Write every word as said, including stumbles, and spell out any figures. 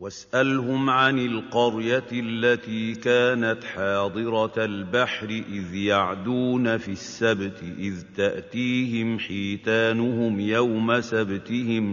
واسألهم عن القرية التي كانت حاضرة البحر إذ يعدون في السبت إذ تأتيهم حيتانهم يوم سبتهم